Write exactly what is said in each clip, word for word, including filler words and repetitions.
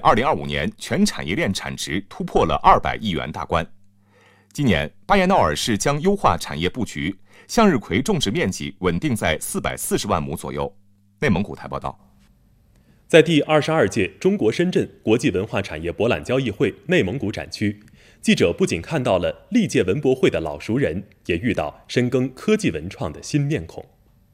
二零二五年全产业链产值突破了二百亿元大关。今年，巴彦淖尔市将优化产业布局，向日葵种植面积稳定在四百四十万亩左右。内蒙古台报道。 在第二十二届中国深圳国际文化产业博览交易会内蒙古展区，记者不仅看到了历届文博会的老熟人，也遇到深耕科技文创的新面孔。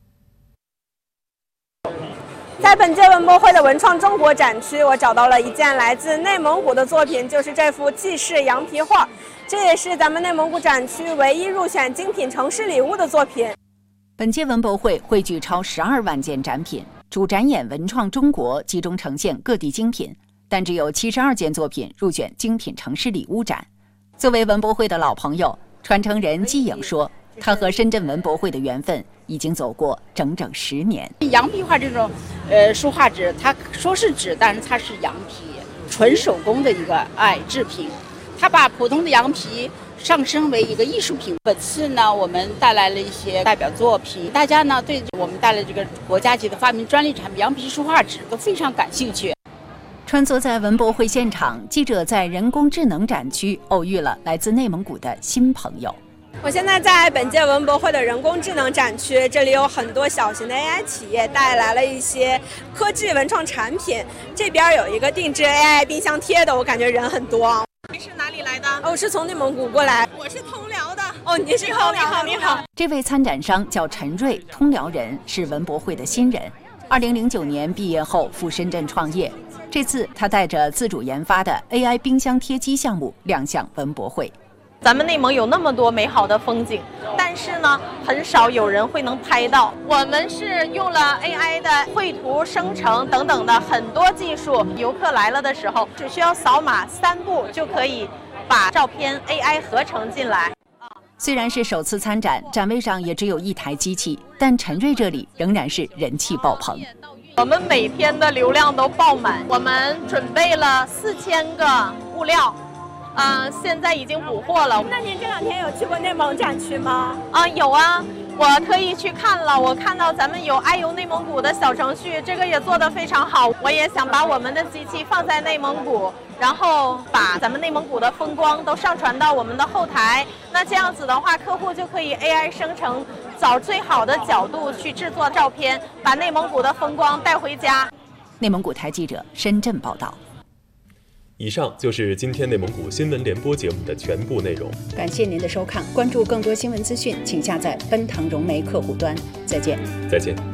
在本届文博会的文创中国展区，我找到了一件来自内蒙古的作品，就是这幅记事羊皮画，这也是咱们内蒙古展区唯一入选精品城市礼物的作品。 本届文博会汇聚超十二万件展品，主展演文创中国，集中呈现各地精品，但只有七十二件作品入选精品城市礼物展。作为文博会的老朋友，传承人季颖说，他和深圳文博会的缘分已经走过整整十年。 羊皮画这种呃书画纸，它说是纸，但是它是羊皮，纯手工的一个哎制品，它把普通的羊皮上升为一个艺术品。本次呢，我们带来了一些代表作品，大家呢对我们带来这个国家级的发明专利产品羊皮书画纸都非常感兴趣。 穿梭在文博会现场，记者在人工智能展区偶遇了来自内蒙古的新朋友。 我现在在本届文博会的人工智能展区，这里有很多小型的 A I 企业带来了一些科技文创产品。这边有一个定制 A I 冰箱贴的，我感觉人很多。 你是哪里来的？ 哦，我是从内蒙古过来。 我是通辽的。 哦，你是通辽的。 你好，你好。 这位参展商叫陈瑞，通辽人，是文博会的新人。二零零九年毕业后赴深圳创业，这次他带着自主研发的 A I 冰箱贴机项目亮相文博会。 咱们内蒙有那么多美好的风景，但是呢，很少有人会能拍到。我们是用了 A I 的绘图生成等等的很多技术，游客来了的时候，只需要扫码三步就可以把照片 A I 合成进来。 虽然是首次参展，展位上也只有一台机器，但陈瑞这里仍然是人气爆棚。 我们每天的流量都爆满，我们准备了四千个物料。呃，现在已经补货了。 那您这两天有去过内蒙展区吗？ 啊，有啊，我特意去看了。我看到咱们有爱游内蒙古的小程序，这个也做得非常好。我也想把我们的机器放在内蒙古，然后把咱们内蒙古的风光都上传到我们的后台。那这样子的话，客户就可以 A I 生成，找最好的角度去制作照片，把内蒙古的风光带回家。 内蒙古台记者深圳报道。 以上就是今天内蒙古新闻联播节目的全部内容。 感谢您的收看，关注更多新闻资讯，请下载奔腾融媒客户端。再见。 再见。